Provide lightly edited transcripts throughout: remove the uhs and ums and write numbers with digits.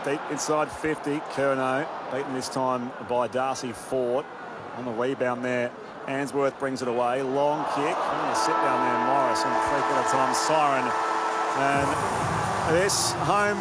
deep inside 50. Curnow beaten this time by Darcy Ford. On the rebound there, Answorth brings it away. Long kick. I'm going to sit down there, Morris, and 3/4 time siren. And this home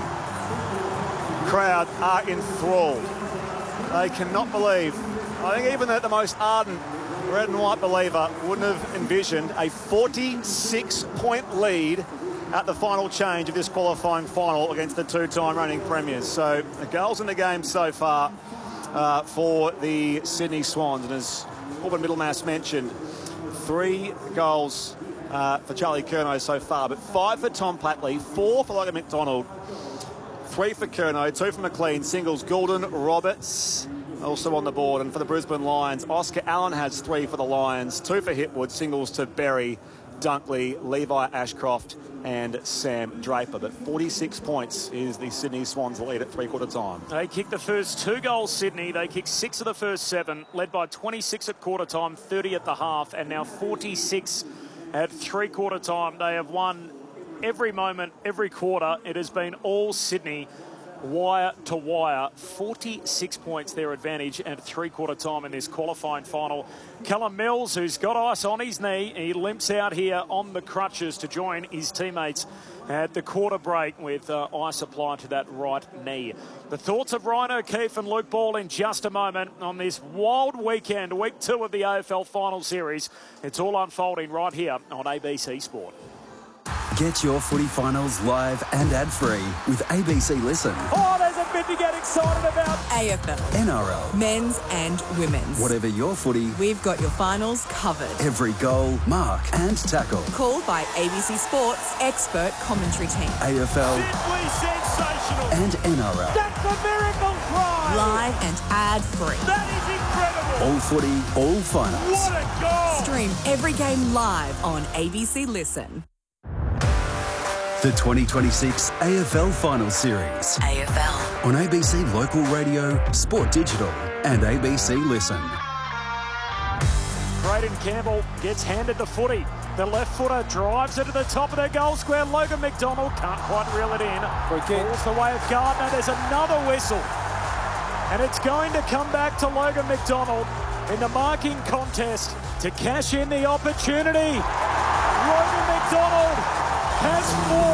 crowd are enthralled. They cannot believe. I think even the most ardent red and white believer wouldn't have envisioned a 46-point lead at the final change of this qualifying final against the two-time reigning premiers. So the goals in the game so far for the Sydney Swans. And as Auburn Middlemass mentioned, 3 goals for Charlie Curnow so far, but 5 for Tom Platley, 4 for Logan McDonald, 3 for Curnow, 2 for McLean, singles Goulden, Roberts also on the board. And for the Brisbane Lions, Oscar Allen has 3 for the Lions, 2 for Hipwood, singles to Berry, Dunkley, Levi Ashcroft and Sam Draper. But 46 points is the Sydney Swans lead at 3/4 time. They kicked the first 2 goals, Sydney. They kicked 6 of the first 7, led by 26 at quarter time, 30 at the half, and now 46 at 3/4 time. They have won every moment, every quarter. It has been all Sydney, wire to wire. 46 points their advantage at 3/4 time in this qualifying final. Callum Mills, who's got ice on his knee, he limps out here on the crutches to join his teammates at the quarter break with ice applied to that right knee. The thoughts of Ryan O'Keefe and Luke Ball in just a moment on this wild weekend, week 2 of the AFL Final Series. It's all unfolding right here on ABC Sport. Get your footy finals live and ad-free with ABC Listen. Oh, there's a bit to get excited about. AFL, NRL, men's and women's. whatever your footy, We've got your finals covered. every goal, mark and tackle. Called by ABC Sports expert commentary team. AFL Simply sensational. and NRL. That's a miracle cry. Live and ad-free. That is incredible. All footy, all finals. What a goal. Stream every game live on ABC Listen. The 2026 AFL Final Series AFL. on ABC Local Radio, Sport Digital and ABC Listen. Braden Campbell gets handed the footy. The left footer drives it to the top of the goal square. Logan McDonald can't quite reel it in. Falls the way of Gardner. There's another whistle. And it's going to come back to Logan McDonald in the marking contest to cash in the opportunity. Logan McDonald has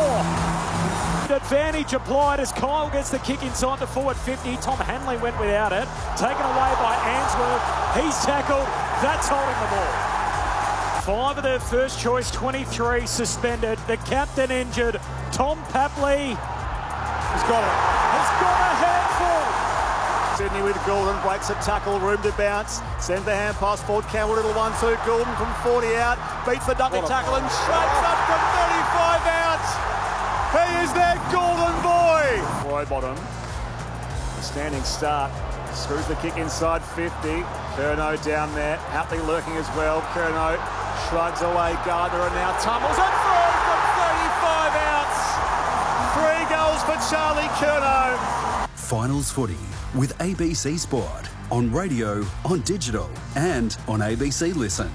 4. Advantage applied as Kyle gets the kick inside the forward 50. Tom Hanley went without it. Taken away by Answorth. He's tackled. That's holding the ball. 5 of their first choice, 23 suspended. The captain injured. Tom Papley has got it. Has got a handful. Sydney with Goulden, breaks a tackle, room to bounce, sends the hand pass forward, Campbell, little 1-2, Goulden from 40 out, beats the Dunkley tackle and shapes up from 35 out. He is their Goulden boy. Rowbottom, a standing start, screws the kick inside 50, Curnow down there, Hatley lurking as well, Curnow shrugs away, Gardner and now tumbles and through from 35 outs. 3 goals for Charlie Curnow. Finals footy with ABC Sport on radio, on digital and on ABC Listen.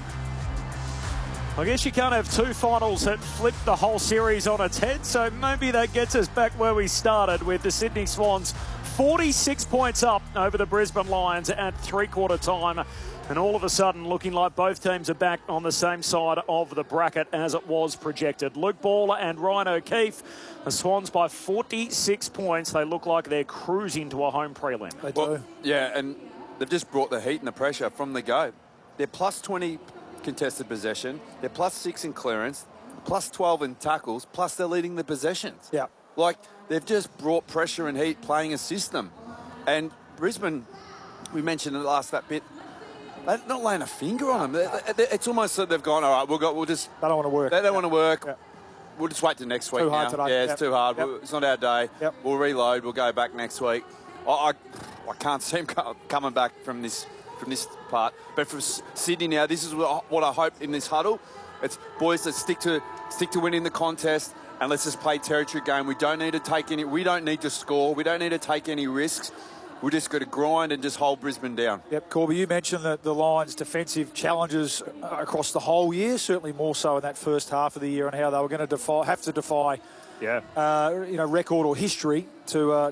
I guess you can't have 2 finals that flip the whole series on its head, so maybe that gets us back where we started with the Sydney Swans 46 points up over the Brisbane Lions at 3/4 time. And all of a sudden looking like both teams are back on the same side of the bracket as it was projected. Luke Ball and Ryan O'Keefe, the Swans by 46 points. They look like they're cruising to a home prelim. They do. Well, yeah, and they've just brought the heat and the pressure from the go. They're plus 20 contested possession. They're plus 6 in clearance, plus 12 in tackles, plus they're leading the possessions. Yeah. Like, they've just brought pressure and heat playing a system. And Brisbane, we mentioned in the last that bit, they're not laying a finger on them. It's almost like they've gone, all right, we'll just... They don't want to work. They don't want to work. Yeah. We'll just wait till next week Too now. hard today. Yeah, it's Yep. too hard. Yep. It's not our day. Yep. We'll reload. We'll go back next week. I can't see them coming back from this part. But for Sydney now, this is what I hope in this huddle. It's, boys, let's stick to winning the contest and let's just play territory game. We don't need to score. We don't need to take any risks. We just got to grind and just hold Brisbane down. Yep, Corby, you mentioned the Lions' defensive challenges across the whole year, certainly more so in that first half of the year, and how they were going to have to defy record or history to